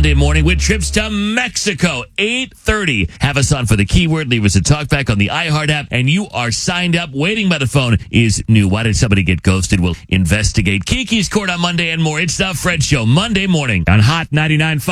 Monday morning with trips to Mexico. 8:30. Have us on for the keyword. Leave us a talkback on the iHeart app, and you are signed up. Waiting by the phone is new. Why did somebody get ghosted? We'll investigate. Kiki's Court on Monday and more. It's the Fred Show Monday morning on Hot 99.5.